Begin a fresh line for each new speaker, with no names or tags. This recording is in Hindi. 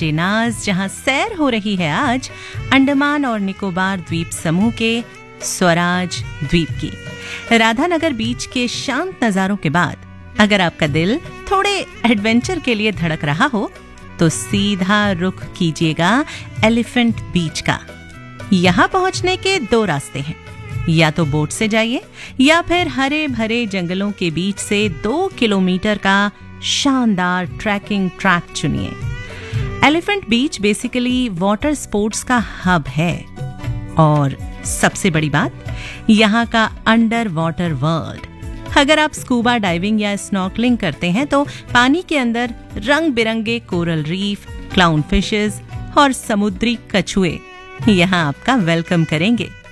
आरजे नाज, जहां सैर हो रही है आज अंडमान और निकोबार द्वीप समूह के स्वराज द्वीप की। राधानगर बीच के शांत नजारों के बाद अगर आपका दिल थोड़े एडवेंचर के लिए धड़क रहा हो तो सीधा रुख कीजिएगा एलिफेंट बीच का। यहां पहुंचने के 2 रास्ते हैं, या तो बोट से जाइए या फिर हरे भरे जंगलों के बीच से 2 किलोमीटर का शानदार ट्रैकिंग ट्रैक चुनिए। एलिफेंट बीच बेसिकली वाटर स्पोर्ट्स का हब है और सबसे बड़ी बात यहाँ का अंडर वाटर वर्ल्ड। अगर आप स्कूबा डाइविंग या स्नॉर्कलिंग करते हैं तो पानी के अंदर रंग बिरंगे कोरल रीफ, क्लाउन फिशेस और समुद्री कछुए यहाँ आपका वेलकम करेंगे।